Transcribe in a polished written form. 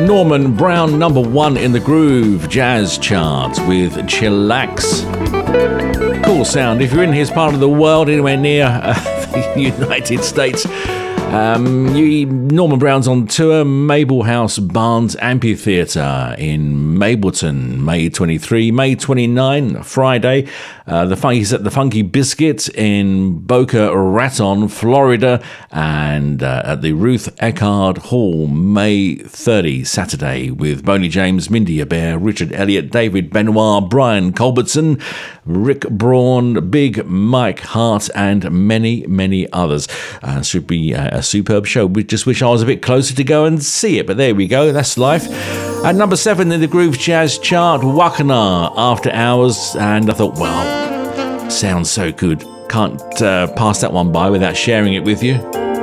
Norman Brown, number 1 in the Groove Jazz charts with Chillax. Cool sound. If you're in his part of the world, anywhere near the United States, Norman Brown's on tour, Mabelhouse Barnes Amphitheatre in Mableton, May 23, May 29, Friday. He's at the Funky Biscuit in Boca Raton, Florida, and at the Ruth Eckard Hall, May 30, Saturday, with Boney James, Mindy Bear, Richard Elliott, David Benoit, Brian Culbertson, Rick Braun, Big Mike Hart, and many, many others. Should be a superb show. We just wish I was a bit closer to go and see it, but there we go. That's life. At number 7 in the Groove Jazz chart, Wakana, After Hours, and I thought, well, sounds so good. Can't pass that one by without sharing it with you.